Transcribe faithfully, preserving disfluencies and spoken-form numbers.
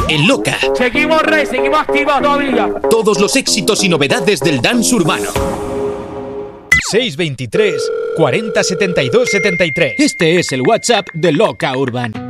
en Loca. Seguimos, Rey, seguimos activos todavía. Todos los éxitos y novedades del dance urbano. seis veintitrés, cuarenta setenta y dos setenta y tres. Este es el WhatsApp de Loca Urban.